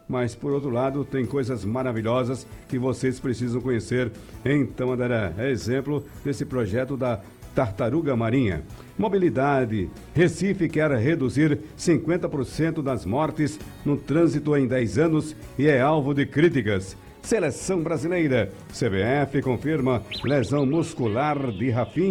mas por outro lado tem coisas maravilhosas que vocês precisam conhecer em Tamandaré. É exemplo desse projeto da Tartaruga Marinha. Mobilidade. Recife quer reduzir 50% das mortes no trânsito em 10 anos e é alvo de críticas. Seleção brasileira. CBF confirma lesão muscular de Rafinha.